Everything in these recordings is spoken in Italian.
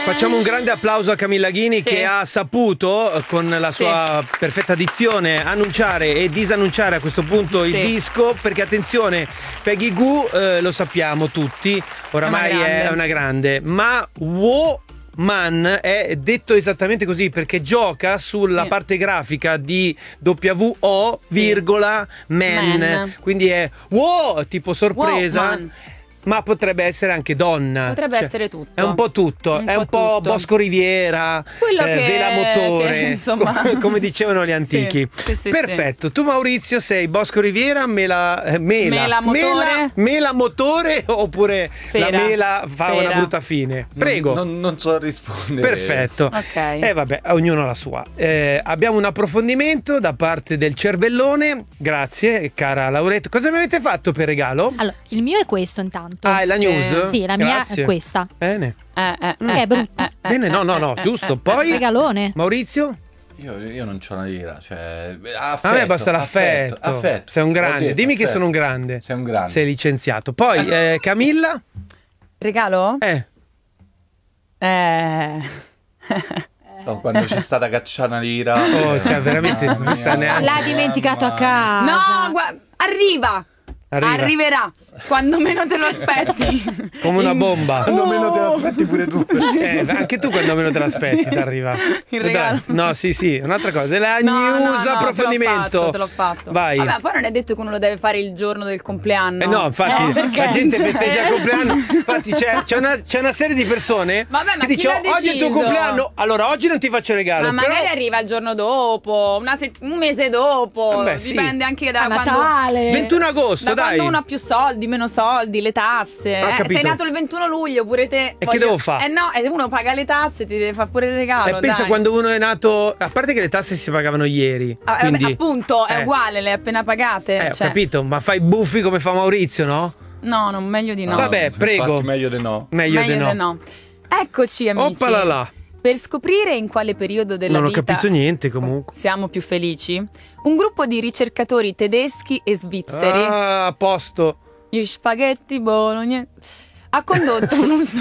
Facciamo un grande applauso a Camilla Ghini che ha saputo, con la sua perfetta dizione, annunciare e disannunciare a questo punto il disco, perché attenzione, Peggy Gou, lo sappiamo tutti, oramai è una grande, ma Man è detto esattamente così perché gioca sulla parte grafica di WO, virgola, man. Quindi è tipo sorpresa. Ma potrebbe essere anche donna. Potrebbe essere tutto. È un po' tutto. È un po' Bosco Riviera, Vela Motore, come dicevano gli antichi. Perfetto. Tu, Maurizio, sei Bosco Riviera, Mela Motore, oppure la mela fa una brutta fine? Prego. Non so rispondere. Perfetto. Vabbè, ognuno la sua. Abbiamo un approfondimento da parte del cervellone. Grazie, cara Lauretta. Cosa mi avete fatto per regalo? Allora, il mio è questo intanto. Ah, è la news? Sì, la mia è questa. Bene. Che è brutta. Bene, no, giusto. Poi regalone. Maurizio? Io non c'ho una lira, cioè affetto, a me basta l'affetto. Sei un grande. Dimmi che sono un grande. Sei un grande. Sei licenziato. Poi Camilla? Regalo? Quando c'è stata cacciata una lira. Cioè veramente l'ha dimenticato a casa. No, arriverà quando meno te lo aspetti. Come una bomba. Quando meno te lo aspetti pure tu. Anche tu quando meno te l'aspetti ti arriva. Il regalo. No, sì, un'altra cosa. La news approfondimento. Te l'ho fatto. Vai. Vabbè, poi non è detto che uno lo deve fare il giorno del compleanno. No, infatti la gente festeggia il compleanno. Infatti c'è una serie di persone che dice oggi è il tuo compleanno, allora oggi non ti faccio regalo. Ma magari arriva il giorno dopo, un mese dopo. Dipende anche da Natale. 21 agosto, quando uno ha più soldi, meno soldi, le tasse. Sei nato il 21 luglio, pure te. E che devo fare? Uno paga le tasse, ti deve fare pure il regalo. Pensa quando uno è nato, a parte che le tasse si pagavano ieri. Quindi, appunto, è uguale, le hai appena pagate. Ho capito, ma fai buffi come fa Maurizio, no? No, meglio di no. Vabbè, prego. Infatti, meglio di no. Meglio di no. Eccoci, amici. Oppalala. Per scoprire in quale periodo della vita non ho capito niente comunque siamo più felici, un gruppo di ricercatori tedeschi e svizzeri, a posto, gli spaghetti bolognesi, ha condotto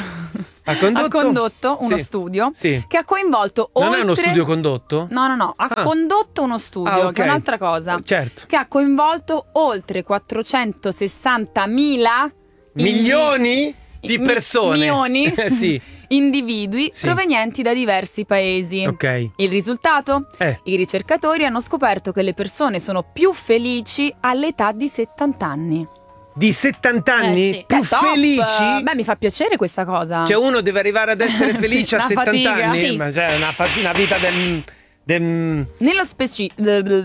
uno studio che ha coinvolto Non è uno studio condotto? No, ha condotto uno studio che è un'altra cosa, certo, che ha coinvolto oltre 460.000 milioni di persone, sì, individui provenienti da diversi paesi. Il risultato? I ricercatori hanno scoperto che le persone sono più felici all'età di 70 anni. Di 70 anni? Più felici? Beh, mi fa piacere questa cosa. Cioè uno deve arrivare ad essere felice a 70 anni? Sì. Ma cioè una vita Nello specifico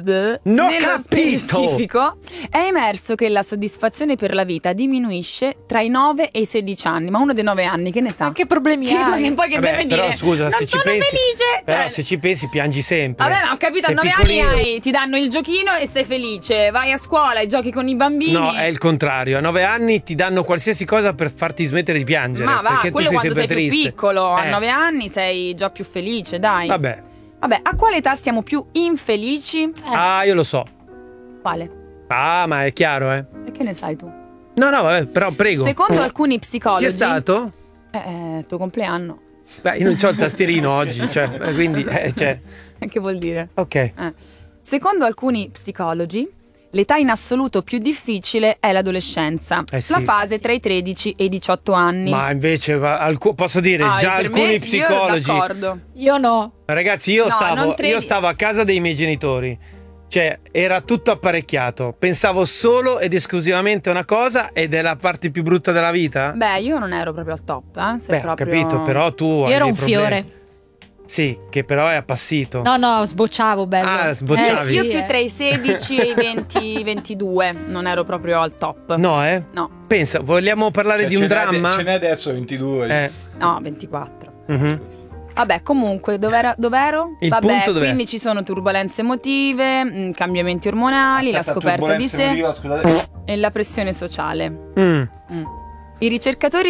è emerso che la soddisfazione per la vita diminuisce tra i 9 e i 16 anni. Ma uno dei 9 anni che ne sa? Che problemi hai? Poi che deve però dire? Scusa, non se ci pensi, felice. Però se ci pensi piangi sempre. Vabbè, ma ho capito, a 9 anni ti danno il giochino e sei felice. Vai a scuola e giochi con i bambini. No, è il contrario. A 9 anni ti danno qualsiasi cosa per farti smettere di piangere. Ma va, perché quello tu sei quando sei triste. più piccolo. A 9 anni sei già più felice, dai. Vabbè, a quale età siamo più infelici? Io lo so. Quale? Ma è chiaro, E che ne sai tu? No, vabbè, però prego. Secondo alcuni psicologi. Chi è stato? Tuo compleanno. Beh, io non c'ho il tastierino oggi, quindi, Che vuol dire? Ok. Secondo alcuni psicologi, l'età in assoluto più difficile è l'adolescenza, la fase tra i 13 e i 18 anni. Ma invece, posso dire, già alcuni psicologi. Io d'accordo. Io no. Ragazzi, io stavo a casa dei miei genitori. Cioè, era tutto apparecchiato. Pensavo solo ed esclusivamente a una cosa, ed è la parte più brutta della vita. Beh, io non ero proprio al top, Ho capito, però tu io ero un fiore. Sì, che però è appassito. No, sbocciavo, bello. Sbocciavi. Io più tra i 16 e i 22 non ero proprio al top. No, No. Pensa, vogliamo parlare di un dramma? Ce n'è adesso 22. No, 24. Vabbè, comunque, dov'ero? Punto dov'è? Quindi ci sono turbolenze emotive, cambiamenti ormonali, la scoperta di sé e la pressione sociale. I ricercatori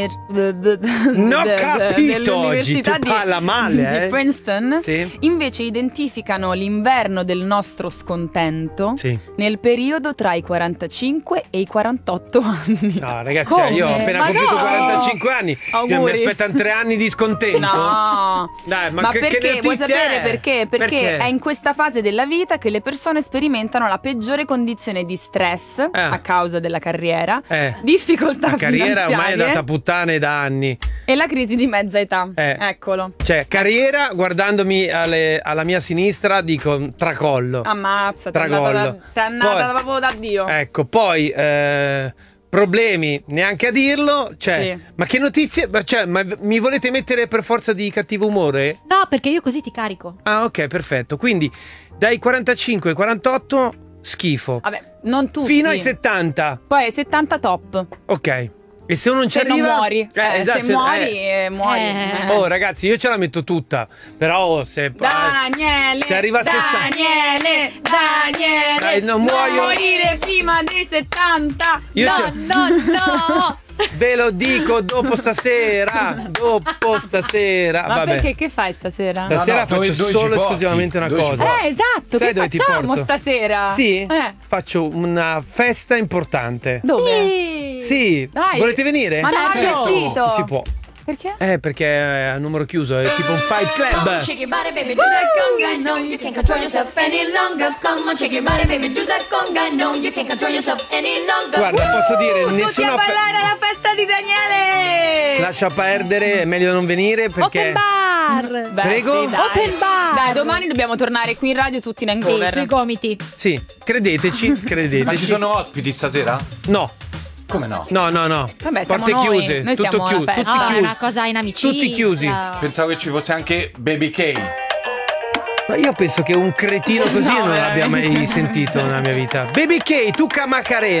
dell'Università di Princeton invece identificano l'inverno del nostro scontento nel periodo tra i 45 e i 48 anni. No, ragazzi, io ho appena compiuto 45 anni. Mi aspettano 3 anni di scontento. No, dai, ma perché? Vuoi sapere perché? Perché è in questa fase della vita che le persone sperimentano la peggiore condizione di stress a causa della carriera, difficoltà finanziarie. La carriera ormai è data puttane da anni. E la crisi di mezza età. Eccolo. Cioè, carriera, guardandomi alla mia sinistra, dico tracollo. Ammazza, ti è andata proprio da Dio. Ecco, poi problemi, neanche a dirlo. Cioè, ma che notizie? Cioè, ma mi volete mettere per forza di cattivo umore? No, perché io così ti carico. Ah, ok, perfetto. Quindi dai 45 ai 48 schifo. Vabbè, non tutti. Fino ai 70. Poi ai 70 top. Ok. E se non ci arriva, non muori. Esatto, se muori, muori. Oh, ragazzi, io ce la metto tutta. Però se Daniele, se arriva a 60. Daniele, dai, non muoio. morire prima dei 70. No. Ve lo dico dopo stasera. Ma vabbè. perché che fai stasera? Stasera faccio solo esclusivamente una cosa. Esatto. Sai che facciamo stasera? Sì, faccio una festa importante. Dove? Sì. Dai. Volete venire? Ma non ho vestito. Si può. Perché? Perché è a numero chiuso, è tipo un Fight Club. Shake your body, baby, do that conga. No, you can't control yourself any longer. Come on, shake your body, baby, do that conga. No, you can't control yourself any longer. Guarda, posso dire, tutti nessuna a ballare alla festa di Daniele. Lascia perdere, è meglio non venire perché Open bar. Prego? Sì, dai. Open bar. Dai, domani dobbiamo tornare qui in radio tutti in hangover. Sì, sui gomiti. Sì, credeteci. Ma ci sono ospiti stasera? No. Come no? No. Vabbè, Porte siamo noi. chiuse, Noi tutto siamo alla chiuso, festa. tutti È chiusi. una cosa in amicizia. Tutti chiusi. Pensavo che ci fosse anche Baby K. Ma io penso che un cretino così non l'abbia mai sentito nella mia vita. Baby K, tu Macarena.